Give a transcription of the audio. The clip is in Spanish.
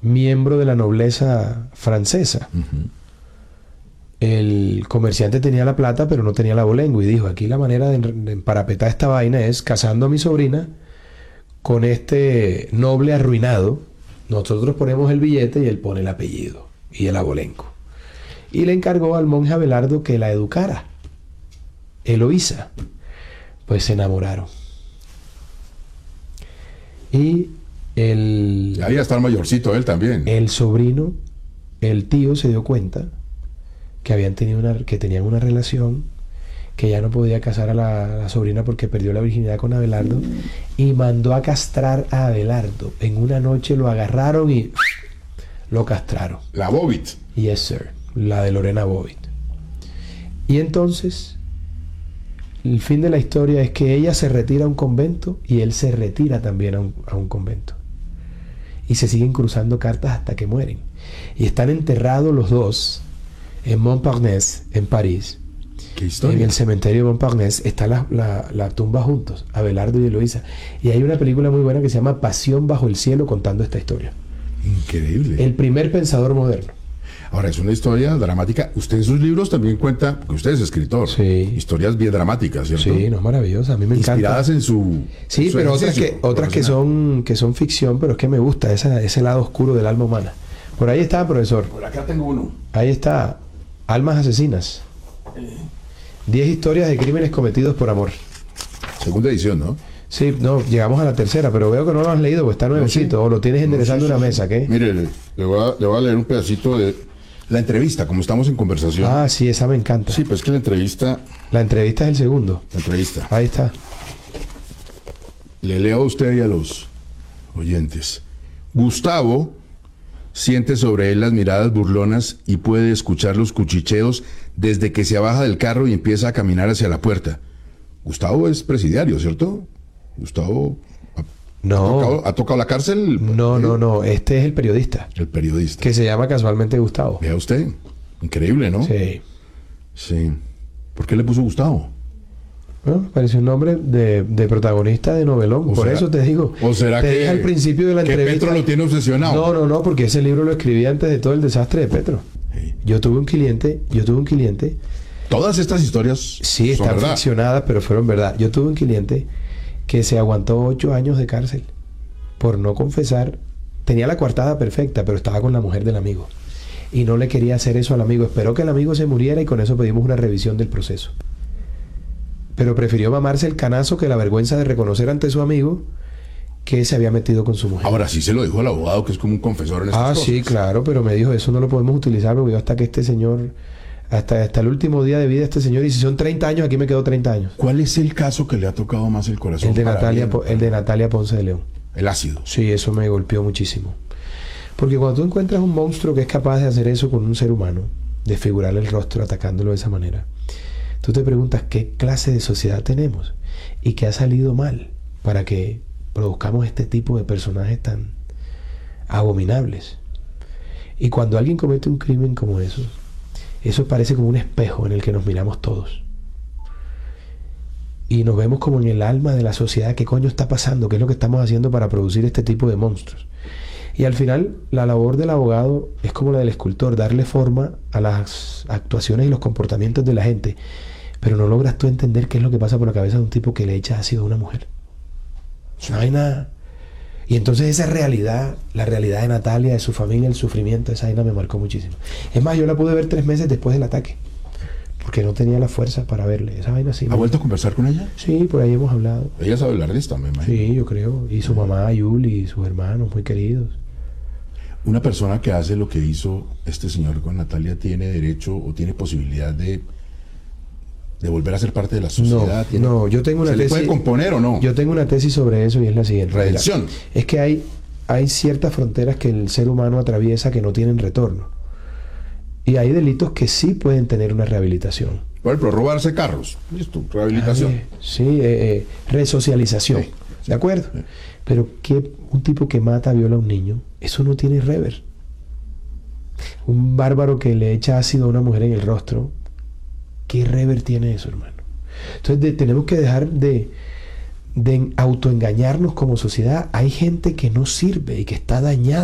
miembro de la nobleza francesa. El comerciante tenía la plata, pero no tenía la abolengo, y dijo, aquí la manera de emparapetar esta vaina es casando a mi sobrina con este noble arruinado. Nosotros ponemos el billete y él pone el apellido y el abolengo. Y le encargó al monje Abelardo que la educara. Eloísa. Pues se enamoraron. Y ahí está el mayorcito él también. el sobrino, el tío, se dio cuenta que tenían una relación, que ya no podía casar a la sobrina porque perdió la virginidad con Abelardo, y mandó a castrar a Abelardo. En una noche lo agarraron y lo castraron. La Bobbitt. Yes, sir. La de Lorena Bobbitt. Y entonces, el fin de la historia es que ella se retira a un convento y él se retira también a un convento. Y se siguen cruzando cartas hasta que mueren. Y están enterrados los dos en Montparnasse, en París. ¿Qué historia? En el cementerio de Montparnasse está la tumba juntos, Abelardo y Eloísa. Y hay una película muy buena que se llama Pasión bajo el cielo, contando esta historia. Increíble. El primer pensador moderno. Ahora, es una historia dramática. Usted en sus libros también cuenta, porque usted es escritor, Sí. Historias bien dramáticas, ¿cierto? Sí, no es maravillosa, a mí me encanta. Inspiradas en su... Sí, en su pero otras ejercicio que son ficción, pero es que me gusta ese lado oscuro del alma humana. Por ahí está, profesor. Por acá tengo uno. Ahí está, Almas Asesinas. 10 historias de crímenes cometidos por amor. Segunda edición, ¿no? Sí, no, llegamos a la tercera, pero veo que no lo has leído, porque está nuevecito, o lo tienes enderezando una mesa, ¿qué? Mire, le voy a leer un pedacito de la entrevista, como estamos en conversación. Ah, sí, esa me encanta. Sí, pues es que la entrevista... La entrevista es el segundo. La entrevista. Ahí está. Le leo a usted y a los oyentes. Gustavo siente sobre él las miradas burlonas y puede escuchar los cuchicheos desde que se baja del carro y empieza a caminar hacia la puerta. Gustavo es presidiario, ¿cierto? Gustavo No. ¿ha tocado la cárcel? No. Este es el periodista, El periodista. que se llama casualmente Gustavo. Vea usted. Increíble, ¿no? Sí. Sí. ¿Por qué le puso Gustavo? Bueno, parece un nombre de protagonista de novelón. Por eso te digo. ¿O será te que dije al principio de la que entrevista. Petro lo tiene obsesionado? No, porque ese libro lo escribí antes de todo el desastre de Petro. Sí. Yo tuve un cliente. Todas estas historias Sí, son están verdad. ficcionadas, pero fueron verdad. Yo tuve un cliente que se aguantó 8 años de cárcel por no confesar. Tenía la coartada perfecta, pero estaba con la mujer del amigo. Y no le quería hacer eso al amigo. Esperó que el amigo se muriera y con eso pedimos una revisión del proceso. Pero prefirió mamarse el canazo que la vergüenza de reconocer ante su amigo que se había metido con su mujer. Ahora sí se lo dijo al abogado, que es como un confesor en estas cosas. Sí, claro, pero me dijo, eso no lo podemos utilizar, porque yo hasta que este señor, hasta el último día de vida de este señor, y si son 30 años, aquí me quedo 30 años. ¿Cuál es el caso que le ha tocado más el corazón? El de para Natalia, bien? el de Natalia Ponce de León. El ácido. Sí, eso me golpeó muchísimo. Porque cuando tú encuentras un monstruo que es capaz de hacer eso con un ser humano, desfigurarle el rostro atacándolo de esa manera, tú te preguntas qué clase de sociedad tenemos y qué ha salido mal para que produzcamos este tipo de personajes tan abominables. Y cuando alguien comete un crimen como eso parece como un espejo en el que nos miramos todos. Y nos vemos como en el alma de la sociedad. ¿Qué coño está pasando? ¿Qué es lo que estamos haciendo para producir este tipo de monstruos? Y al final, la labor del abogado es como la del escultor, darle forma a las actuaciones y los comportamientos de la gente. Pero no logras tú entender qué es lo que pasa por la cabeza de un tipo que le echa ácido a una mujer. No hay nada. Y entonces esa realidad, la realidad de Natalia, de su familia, el sufrimiento, esa vaina me marcó muchísimo. Es más, yo la pude ver 3 meses después del ataque, porque no tenía la fuerza para verle. Esa vaina sí. ¿Ha vuelto a conversar con ella? Sí, por ahí hemos hablado. Ella sabe hablar de esto, me imagino. Sí, yo creo. Y su mamá, Yuli, y sus hermanos, muy queridos. Una persona que hace lo que hizo este señor con Natalia tiene derecho o tiene posibilidad de volver a ser parte de la sociedad. No, yo tengo una ¿Se tesis. le puede componer o no? Yo tengo una tesis sobre eso y es la siguiente. Redención. Mira, es que hay ciertas fronteras que el ser humano atraviesa que no tienen retorno. Y hay delitos que sí pueden tener una rehabilitación. Por ejemplo, robarse carros. Listo, rehabilitación. Resocialización. Sí, sí, ¿De acuerdo? sí. Pero que un tipo que mata, viola a un niño, eso no tiene rever. Un bárbaro que le echa ácido a una mujer en el rostro, ¿qué rever tiene eso, hermano? Entonces tenemos que dejar de autoengañarnos como sociedad. Hay gente que no sirve y que está dañada.